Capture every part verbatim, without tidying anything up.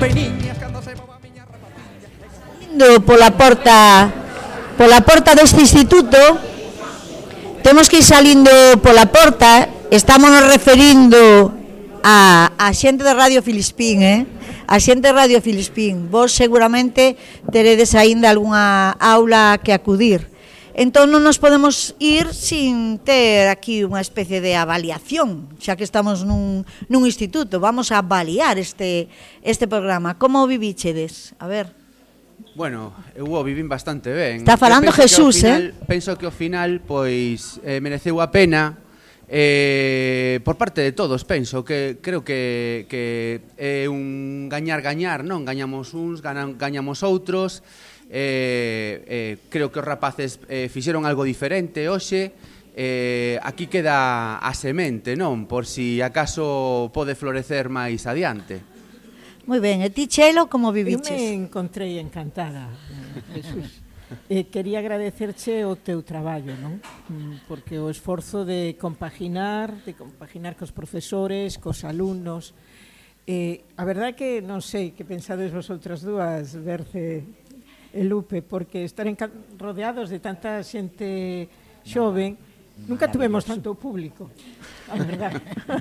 peiniñas cando se mova a miña rapacilla. Indo pola porta pola porta deste instituto, temos que ir salindo pola porta, estamos referindo a, a xente de Radio Filispín, eh? A xente de Radio Filispín, vos seguramente teredes aínda algunha aula que acudir. Entón non nos podemos ir sin ter aquí unha especie de avaliación, xa que estamos nun, nun instituto, vamos a avaliar este, este programa. Como o vivíchedes? A ver. Bueno, eu o vivín bastante ben. Está falando Jesús, final, eh? Penso que ao final, pois, eh, mereceu a pena, eh, por parte de todos, penso, que creo que, que é un gañar-gañar, non? Gañamos uns, ganan, gañamos outros. Eh, eh, creo que os rapaces eh, fixeron algo diferente hoxe. Eh, aquí queda a semente, non? Por si acaso pode florecer máis adiante. Moi ben, e ti, Chelo, como Eu viviches? me encontrei encantada, Jesús. Eh, quería agradecerche o teu traballo, non? Porque o esforzo de compaginar, de compaginar cos profesores, cos alumnos. Eh, a verdade que non sei que pensades vosotras dúas, Berce e Lupe, porque estar rodeados de tanta xente xoven, nunca tuvemos tanto público, a verdade.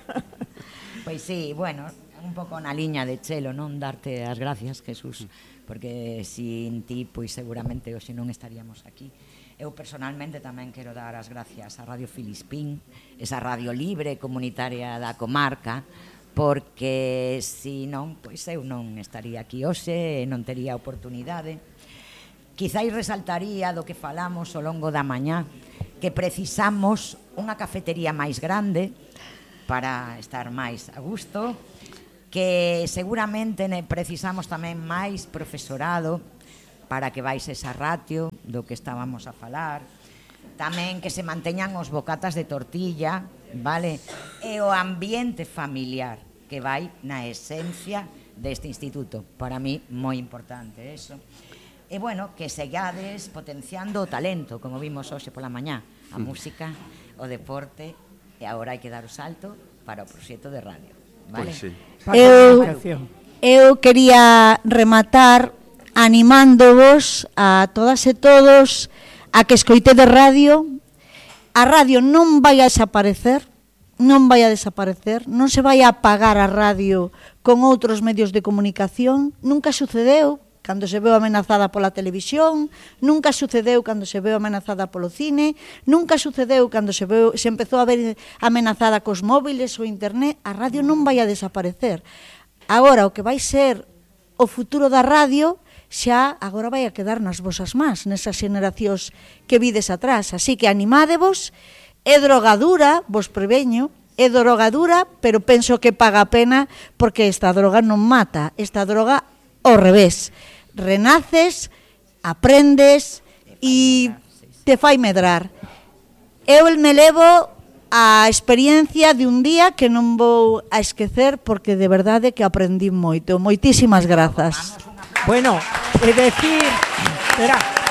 Pois sí, bueno, un pouco na liña de Chelo, non darte as gracias, Jesús, porque sin ti, pois seguramente hoxe non estaríamos aquí. Eu personalmente tamén quero dar as gracias a Radio Filispín, esa radio libre comunitaria da comarca, porque se non, pois eu non estaría aquí hoxe, non tería oportunidade. Quizáis resaltaría do que falamos ao longo da mañá, que precisamos unha cafetería máis grande para estar máis a gusto, que seguramente precisamos tamén máis profesorado para que vais esa ratio do que estábamos a falar, tamén que se manteñan os bocatas de tortilla, vale? E o ambiente familiar que vai na esencia deste instituto. Para mí, moi importante eso. E, bueno, que segades potenciando o talento, como vimos hoxe pola mañá, a música, o deporte, e agora hai que dar o salto para o proxecto de radio, vale? Pois sí. Eu, eu quería rematar animándovos a todas e todos a que escoitedes radio. A radio non vai a desaparecer, non vai a desaparecer, non se vai a apagar a radio con outros medios de comunicación, nunca sucedeu cando se veu amenazada pola televisión, nunca sucedeu cando se veu amenazada polo cine, nunca sucedeu cando se veu, se empezou a ver amenazada cos móviles ou internet. A radio non vai a desaparecer. Agora, o que vai ser o futuro da radio xa agora vai a quedar nas vosas más, nesas xeneracións que vides atrás. Así que animádevos, é drogadura, vos preveño, é drogadura, pero penso que paga a pena, porque esta droga non mata, esta droga ao revés. Renaces, aprendes e te fai medrar. Eu me levo a experiencia de un día que non vou a esquecer, porque de verdade que aprendí moito. Moitísimas grazas. Bueno, é decir, espera,